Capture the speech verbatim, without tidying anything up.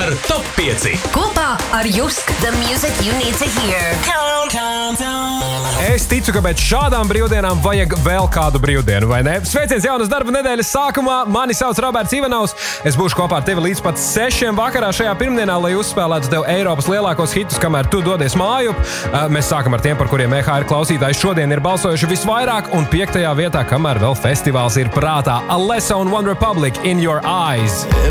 Countdown Top pieci. Kopā ar Jusk, the music you need to hear. Es ticu, ka pēc šādām brīvdienām vajag vēl kādu brīvdienu, vai ne? Sveiciens jaunas darba nedēļas sākumā. Mani sauc Roberts Ivanovs. Es būšu kopā ar tevi līdz pat sešiem vakarā šajā pirmdienā, lai uzspēlētu tev Eiropas lielākos hitus, kamēr tu dodies mājup. Mēs sākam ar tiem, par kuriem E H R klausītāji šodien ir balsojuši visvairāk, un piektajā vietā, kamēr vēl festivāls ir prātā. Alessa un One Republic, In Your Eyes.